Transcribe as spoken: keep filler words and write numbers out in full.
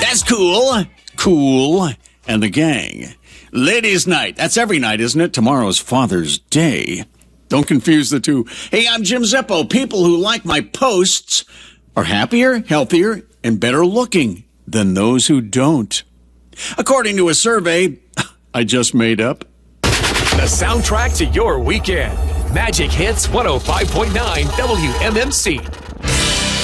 That's Cool. Cool and the gang. Ladies' night. That's every night, isn't it? Tomorrow's Father's Day. Don't confuse the two. Hey, I'm Jim Zeppo. People who like my posts are happier, healthier, and better looking than those who don't. According to a survey I just made up. The soundtrack to your weekend. Magic Hits one oh five point nine W M M C.